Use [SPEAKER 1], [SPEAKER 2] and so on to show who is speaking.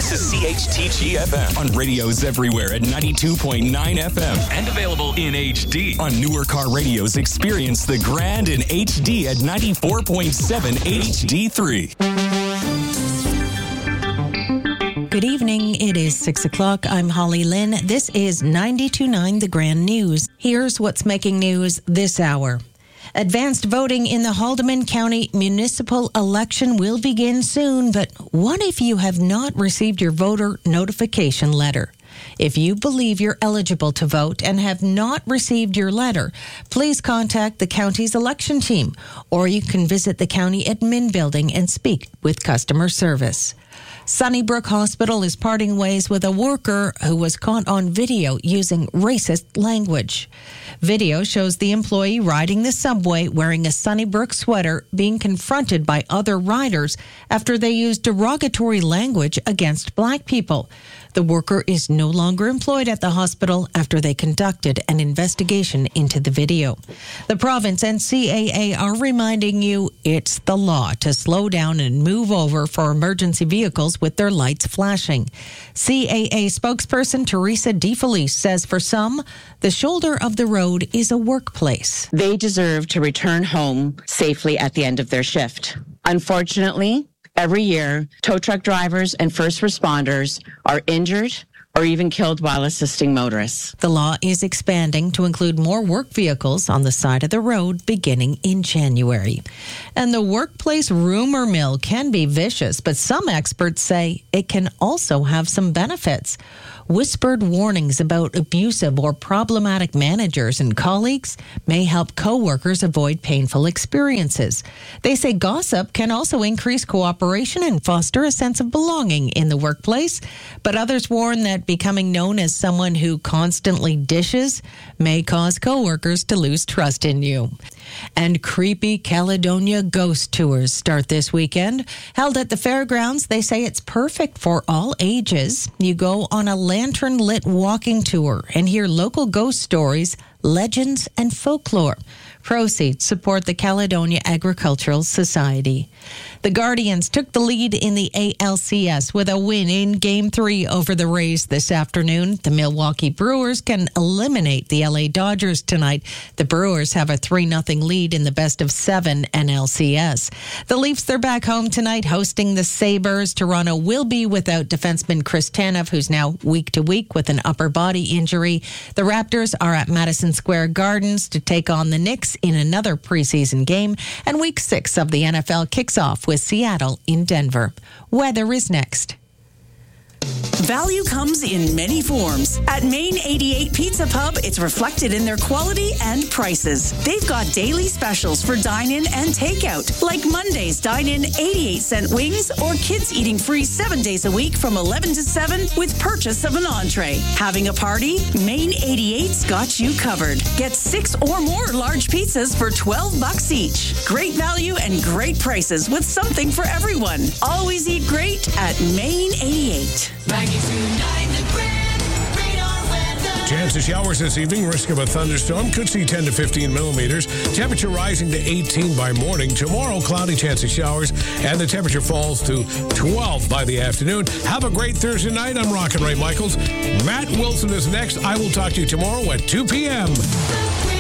[SPEAKER 1] This is CHTG FM on radios everywhere at 92.9 FM and available in HD. On newer car radios, experience the grand in HD at 94.7 HD3.
[SPEAKER 2] Good evening. It is 6 o'clock. I'm Holly Lynn. This is 92.9 The Grand News. Here's what's making news this hour. Advanced voting in the Haldimand County municipal election will begin soon, but what if you have not received your voter notification letter? If you believe you're eligible to vote and have not received your letter, please contact the county's election team, or you can visit the county admin building and speak with customer service. Sunnybrook Hospital is parting ways with a worker who was caught on video using racist language. Video shows the employee riding the subway wearing a Sunnybrook sweater being confronted by other riders after they used derogatory language against black people. The worker is no longer employed at the hospital after they conducted an investigation into the video. The province and CAA are reminding you it's the law to slow down and move over for emergency vehicles with their lights flashing. CAA spokesperson Teresa DeFelice says for some, the shoulder of the road is a workplace.
[SPEAKER 3] They deserve to return home safely at the end of their shift. Unfortunately, every year, tow truck drivers and first responders are injured or even killed while assisting motorists.
[SPEAKER 2] The law is expanding to include more work vehicles on the side of the road beginning in January. And the workplace rumor mill can be vicious, but some experts say it can also have some benefits. Whispered warnings about abusive or problematic managers and colleagues may help coworkers avoid painful experiences. They say gossip can also increase cooperation and foster a sense of belonging in the workplace, but others warn that becoming known as someone who constantly dishes may cause coworkers to lose trust in you. And creepy Caledonia ghost tours start this weekend. Held at the fairgrounds, they say it's perfect for all ages. You go on a lantern-lit walking tour and hear local ghost stories, legends, and folklore. Proceeds support the Caledonia Agricultural Society. The Guardians took the lead in the ALCS with a win in Game 3 over the Rays this afternoon. The Milwaukee Brewers can eliminate the LA Dodgers tonight. The Brewers have a 3-0 lead in the best-of-7 NLCS. The Leafs, they're back home tonight hosting the Sabres. Toronto will be without defenseman Chris Tanev, who's now week-to-week with an upper body injury. The Raptors are at Madison Square Gardens to take on the Knicks in another preseason game, and Week 6 of the NFL kicks off with Seattle in Denver. Weather is next.
[SPEAKER 4] Value comes in many forms. At Main 88 Pizza Pub, it's reflected in their quality and prices. They've got daily specials for dine-in and takeout, like Monday's dine-in 88-cent wings or kids eating free 7 days a week from 11 to 7 with purchase of an entree. Having a party? Main 88's got you covered. Get 6 or more large pizzas for $12 each. Great value and great prices with something for everyone. Always eat great at Main 88.
[SPEAKER 5] Chance of showers this evening. Risk of a thunderstorm. Could see 10 to 15 millimeters. Temperature rising to 18 by morning. Tomorrow, cloudy, chance of showers. And the temperature falls to 12 by the afternoon. Have a great Thursday night. I'm Rockin' Ray Michaels. Matt Wilson is next. I will talk to you tomorrow at 2 p.m.